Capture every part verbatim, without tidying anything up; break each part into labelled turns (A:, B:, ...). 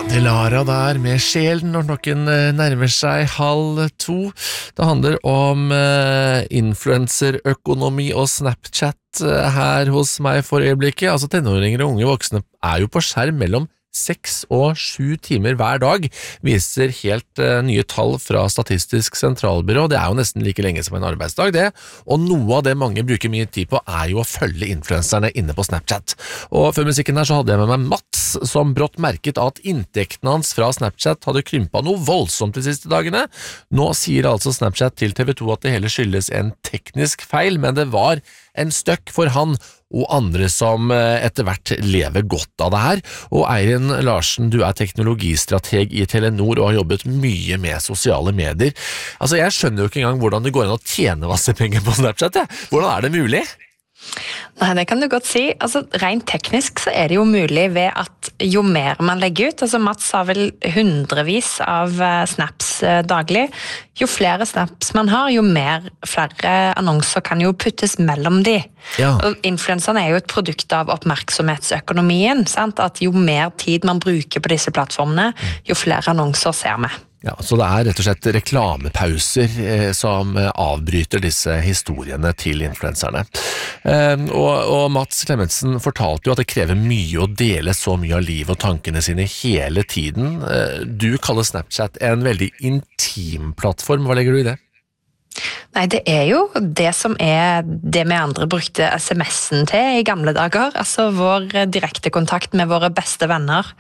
A: Lara der med sjelen når noen nærmer seg halv to. Det handler om uh, influencerøkonomi og Snapchat uh, her hos meg for øyeblikket. Altså tenåringer og unge voksne er jo på skjerm mellom seks og sju timer hver dag, viser helt uh, nye tall fra Statistisk sentralbyrå. Det er jo nesten like lenge som en arbeidsdag det, og noe av det mange bruker mye tid på er jo å følge influencerne inne på Snapchat. Og før musikken her så hadde jeg med meg Mats, som brått merket at inntekten hans fra Snapchat hadde krympet noe voldsomt de siste dagene. Nå sier altså Snapchat til T V to at det hele skyldes en teknisk feil, men det var en støkk for han og andre som etter hvert lever godt av det her. Og Eirin Larsen, du er teknologistrateg i Telenor og har jobbet mye med sosiale medier. Altså, jeg skjønner jo ikke engang hvordan det går an å tjene masse penger på Snapchat. Ja. Hvordan er det mulig?
B: Nei, det kan du godt si. Altså, rent teknisk så er det jo mulig ved at jo mer man legger ut, altså Mats har vel hundrevis av snaps daglig, jo flere snaps man har, jo mer flere annonser kan jo puttes mellom de. Ja. Og influenserne er jo et produkt av oppmerksomhetsøkonomien, sant? At jo mer tid man bruker på disse plattformene, jo flere annonser ser vi.
A: Ja, så det er rett og slett reklamepauser eh, som avbryter disse historiene til influenserne. Eh, og, og Mats Clementsen fortalte jo at det krever mye å dele så mye av liv og tankene sine hele tiden. Eh, du kaller Snapchat en veldig intim plattform. Hva legger du i det?
B: Nei, det er jo det som er det vi andre brukte S M S-en til i gamle dager, altså vår direkte kontakt med våre beste venner.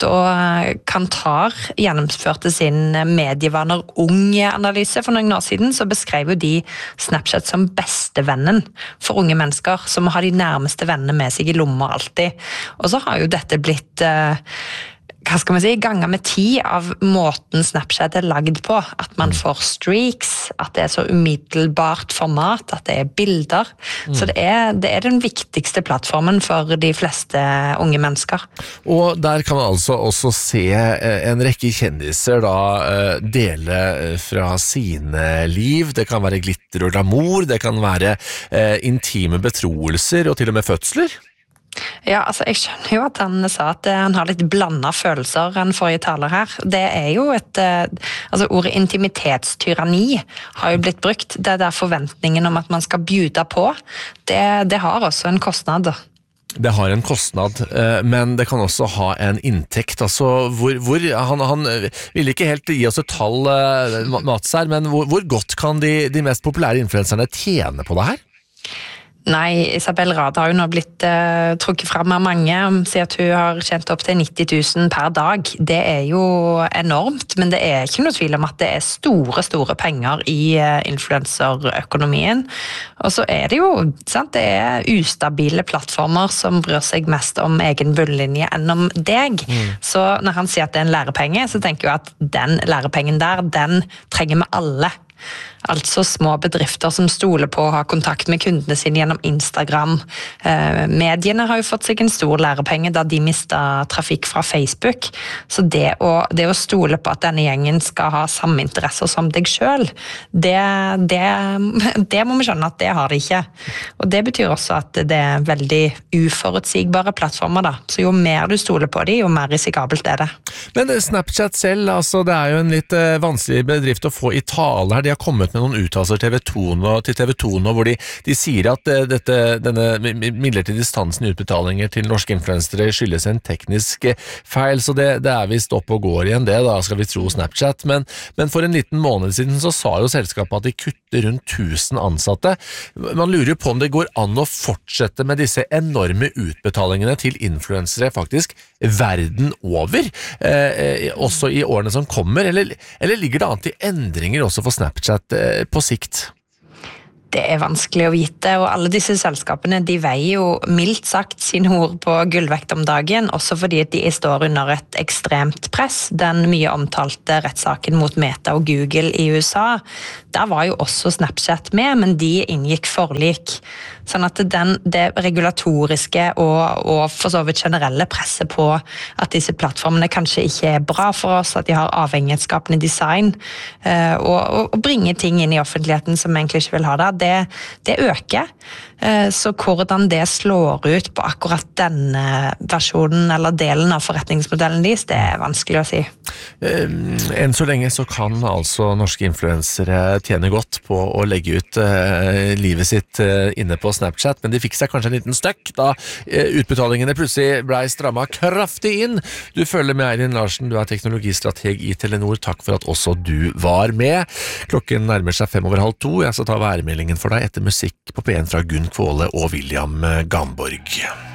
B: Da Kantar gjennomførte sin medievaner ung-analyse for noen år siden, så beskrev jo de Snapchat som bestevennen for unge mennesker, som har de nærmeste vennene med seg i lommer alltid. Og så har jo dette blitt hva skal man si, ganger med ti av måten Snapchat er lagd på. At man får streaks, at det er så umiddelbart format, at det er bilder. Mm. Så det er, det er den viktigste plattformen for de fleste unge mennesker.
A: Og der kan man altså også se en rekke kjendiser da dele fra sine liv. Det kan være glitter og glamour, det kan være eh, intime betroelser og til og med fødsler.
B: Ja, altså jeg skjønner jo at han sa at han har litt blandet følelser enn forrige taler her. Det er jo et, altså ordet intimitetstyranni har jo blitt brukt. Det er der forventningen om at man skal bjuda på. Det, det har også en kostnad da.
A: Det har en kostnad, men det kan også ha en inntekt. Altså, hvor, hvor, han, han vil ikke helt gi oss et tall, Mats her, men hvor, hvor godt kan de, de mest populære influenserne tjene på det her?
B: Nei, Isabel Rad har jo nå blitt uh, trukket frem av mange, sier at hun har tjent opp til nitti tusen per dag. Det er jo enormt, men det er ikke noe tvil om at det er store, store penger i uh, influencerøkonomien. Og så er det jo, sant, det er ustabile plattformer som bryr seg mest om egen bunnlinje enn om deg. Mm. Så når han sier at det er en lærepenge, så tenker jeg at den lærepengen der, den trenger vi alle. Altså små bedrifter som stoler på å ha kontakt med kundene sine gjennom Instagram. Eh, mediene har jo fått seg en stor lærepenge da de mistet trafikk fra Facebook. Så det å, det å stole på at denne gjengen skal ha samme interesser som deg selv, det, det, det må vi skjønne at det har de ikke. Og det betyr også at det er veldig uforutsigbare plattformer da. Så jo mer du stoler på de, jo mer risikabelt er det.
A: Men Snapchat selv, altså det er jo en litt uh, vanskelig bedrift å få i tale her. De har kommet med noen uttalelser til T V to nå, hvor de, de sier at uh, dette, denne midlertidige stansen i utbetalinger til norske influensere skyldes en teknisk feil, så det, det er vist opp og går igjen det, da skal vi tro Snapchat. Men, men for en liten måned siden så sa jo selskapet at de kutter rundt tusen ansatte. Man lurer jo på om det går an å fortsette med disse enorme utbetalingene til influensere faktisk verden over, eh, også i årene som kommer, eller, eller ligger det an til endringer også for Snapchat eh, på sikt?
B: Det er vanskelig å vite, og alle disse selskapene de veier jo mildt sagt sin ord på gullvekt om dagen, også fordi de står under et ekstremt press. Den mye omtalte rettssaken mot Meta og Google i U S A, der var jo også Snapchat med, men de inngikk forlik. Sånn at den, det regulatoriske og, og for så vidt generelle presset på at disse plattformene kanskje ikke er bra for oss, at de har avhengighetsskapende design, uh, og, og, og bringer ting inn i offentligheten som vi egentlig ikke vil ha der, det, det øker. Uh, så hvordan det slår ut på akkurat denne versjonen eller delen av forretningsmodellen deres, det er vanskelig å si.
A: Enn så lenge så kan altså norske influensere tjene godt på å legge ut uh, livet sitt uh, inne på Snapchat, men de fikk seg kanskje en liten støkk da uh, utbetalingene plutselig ble strammet kraftig inn. Du følger med Eirin Larsen, du er teknologistrateg i Telenor. Takk for at også du var med. Klokken nærmer seg fem over halv to. Jeg skal ta værmeldingen for deg etter musikk på P en fra Gunn Kvåle og William Gamborg.